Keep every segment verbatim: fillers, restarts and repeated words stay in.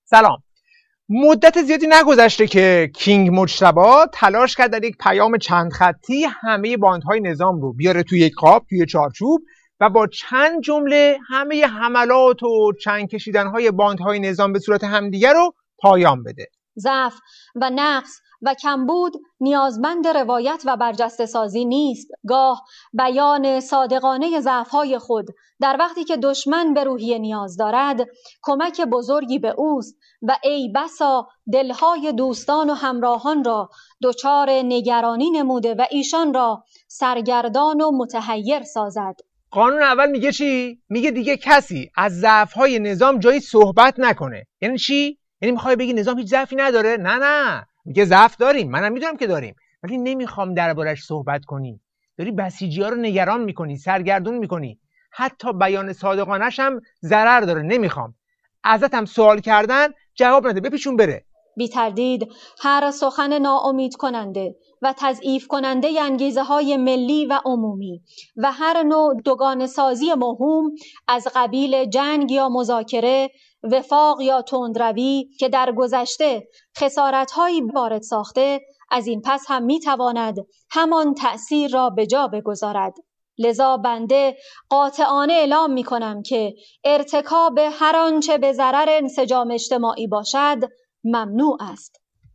سلام. مدت زیادی نگذشته که کینگ مجتبی تلاش کرد در یک پیام چند خطی همه باندهای نظام رو بیاره توی یک قاب، توی چارچوب و با چند جمله همه حملات و چنگ کشیدنهای باندهای نظام به صورت همدیگر رو پایان بده. ضعف و نقص و کمبود نیازمند روایت و برجسته سازی نیست. گاه بیان صادقانه ضعف‌های خود در وقتی که دشمن به روحیه نیاز دارد کمک بزرگی به اوست و ای بسا دلهای دوستان و همراهان را دچار نگرانی نموده و ایشان را سرگردان و متحیر سازد. قانون اول میگه چی؟ میگه دیگه کسی از ضعف‌های نظام جایی صحبت نکنه. یعنی چی؟ یعنی میخوای بگی نظام هیچ ضعفی نداره؟ نه نه، میگه ضعف داریم، منم میدونم که داریم، ولی نمیخوام دربارش صحبت کنی. داری بسیجی‌ها رو نگران میکنی، سرگردون میکنی. حتی بیان صادقانش هم ضرر داره، نمیخوام. ازت هم سوال کردن جواب نده، بپیچون بره. بی تردید هر سخن ناامید کننده و تضعیف کننده انگیزه های ملی و عمومی و هر نوع دوگانه سازی موهوم از قبیل جنگ یا مذاکره، وفاق یا تندروی که در گذشته خسارت‌هایی وارد ساخته، از این پس هم می‌تواند همان تأثیر را به جا بگذارد. لذا بنده قاطعانه اعلام می‌کنم که ارتکاب هر آنچه به ضرر انسجام اجتماعی باشد ممنوع است.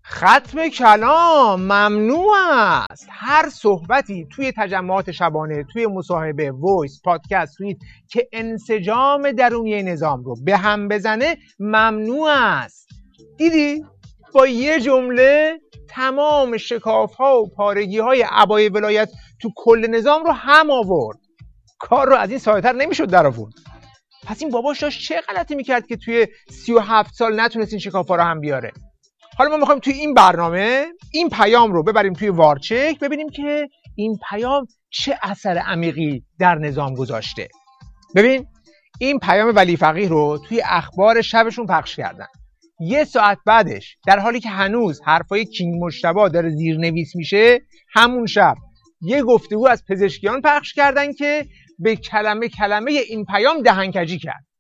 ختم کلام ممنوع است. هر صحبتی توی تجمعات شبانه، توی مصاحبه، وایس، پادکست، توییت که انسجام درونی نظام رو به هم بزنه ممنوع است. دیدی؟ با یه جمله تمام شکاف‌ها و پارگی‌های عبای ولایت تو کل نظام رو هم آورد. کار رو از این ساده‌تر نمیشد در آورد. پس این باباش داشت چه غلطی میکرد که توی سی و هفت سال نتونست این شکاف‌ها رو هم بیاره؟ حالا ما میخوایم توی این برنامه این پیام رو ببریم توی وارچک، ببینیم که این پیام چه اثر عمیقی در نظام گذاشته. ببین، این پیام ولی فقیه رو توی اخبار شبشون پخش کردن. یه ساعت بعدش، در حالی که هنوز حرفای کینگ مجتبی داره زیرنویس میشه، همون شب یه گفتگو از پزشکیان پخش کردن که به کلمه کلمه این پیام دهنکجی کرد.